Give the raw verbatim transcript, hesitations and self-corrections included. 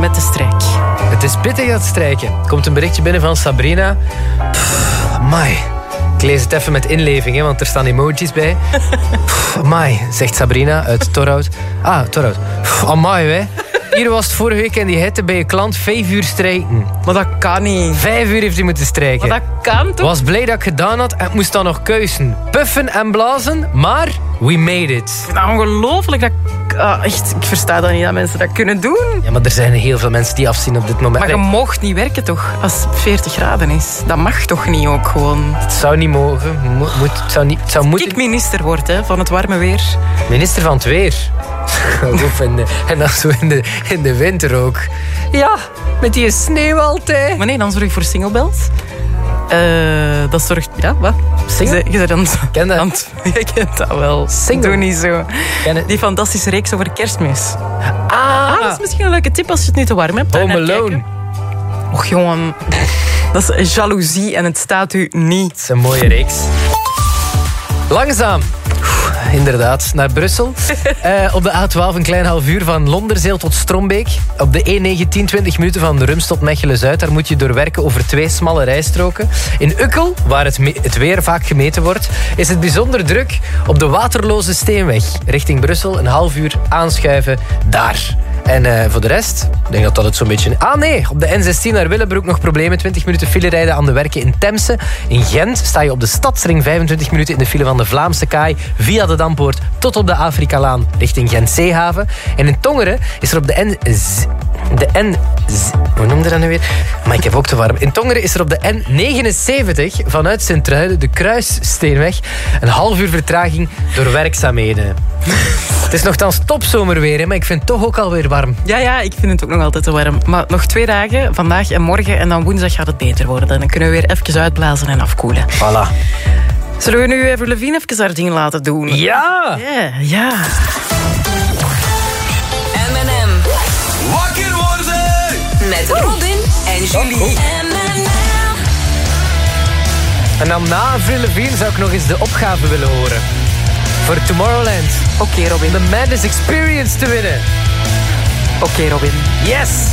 met de strijk. Het is pittig dat strijken. Komt een berichtje binnen van Sabrina. Pff, amai. Ik lees het even met inleving, hè, want er staan emojis bij. Pff, amai, zegt Sabrina uit Torhout. Ah, Torhout. Pff, amai, hè. Hier was het vorige week in die hitte bij je klant vijf uur strijken. Maar dat kan niet. Vijf uur heeft hij moeten strijken. Maar dat kan toch? Was blij dat ik gedaan had en ik moest dan nog kuisen. Puffen en blazen, maar we made it. Nou, ongelooflijk. Dat, ah, echt, ik versta dat niet dat mensen dat kunnen doen. Ja, maar er zijn heel veel mensen die afzien op dit moment. Maar je mocht niet werken toch, als het veertig graden is. Dat mag toch niet ook gewoon. Het zou niet mogen. Mo moet, het zou niet, het zou moeten... Ik minister word hè, van het warme weer. Minister van het weer. en, de, en dan zo in de, in de winter ook. Ja, met die sneeuw altijd. Maar nee, dan zorg ik voor singlebelt. Uh, dat zorgt... Ja, wat? Single? Je, je bent aan het... Ken dat? aan het- Je kent dat wel. Single? Doe niet zo. Ken het? Die fantastische reeks over kerstmis. Ah, Ah, dat is misschien een leuke tip als je het niet te warm hebt. Daar Home naar Alone. kijken. Och, jongen. Dat is jaloezie en het staat u niet. Het is een mooie reeks. Langzaam. Oeh, inderdaad, naar Brussel. uh, op de A twaalf een klein half uur van Londerzeel tot Strombeek. Op de E negen tien twintig minuten van Rums tot Mechelen-Zuid. Daar moet je doorwerken over twee smalle rijstroken. In Ukkel, waar het, het weer vaak gemeten wordt, is het bijzonder druk op de Waterloze Steenweg. Richting Brussel, een half uur aanschuiven daar. En uh, voor de rest, ik denk dat dat het zo'n beetje... Ah nee, op de N zestien naar Willebroek nog problemen. twintig minuten file rijden aan de werken in Temse. In Gent sta je op de Stadsring vijfentwintig minuten in de file van de Vlaamse Kaai via de Dampoort tot op de Afrikalaan richting Gent-Zeehaven. En in Tongeren is er op de N... Z- de N... Z- hoe noemde dat nu weer? Maar ik heb ook te warm. In Tongeren is er op de N negenenzeventig vanuit Sint-Truiden, de Kruissteenweg, een half uur vertraging door werkzaamheden. Het is nogthans topzomerweer, hè, maar ik vind het toch ook alweer warm. Ja, ja, ik vind het ook nog altijd te warm. Maar nog twee dagen, vandaag en morgen. En dan woensdag gaat het beter worden. Dan kunnen we weer even uitblazen en afkoelen. Voilà. Zullen we nu even Levine even haar ding laten doen? Ja! Ja, ja. M en M. Wakker worden! Met Robin en Julie. Oh, oh. M en M. En dan na Avril Lavigne zou ik nog eens de opgave willen horen. Voor Tomorrowland. Oké, Robin. De Madness Experience te winnen. Oké, Robin. Yes!